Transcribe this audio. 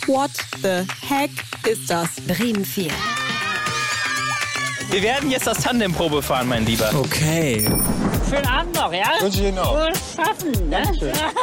What the heck ist das? Bremen 4. Wir werden jetzt das Tandemprobe fahren, mein Lieber. Okay. Schönen Abend noch, ja? Wünsche ich Ihnen auch. Wohl schaffen, ne?